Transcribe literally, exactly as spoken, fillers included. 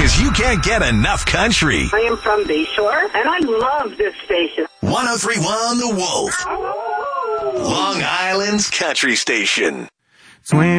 Because you can't get enough country. I am from Bayshore, and I love this station. one oh three point one The Wolf. Long Island's country station. Swing.